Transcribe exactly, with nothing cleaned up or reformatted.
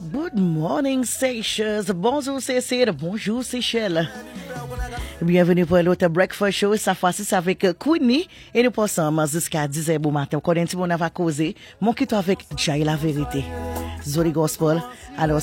Good morning, Seychelles. Bonjour, Cécile. Bonjour, Seychelles. Bienvenue pour l'autre Breakfast Show. Cette fois-ci, c'est avec Queenie. Et nous passons jusqu'à dix heures bon matin. Encore un petit peu, on va causer. Mon quitte avec Jay la vérité. Zoli Gospel. Alors,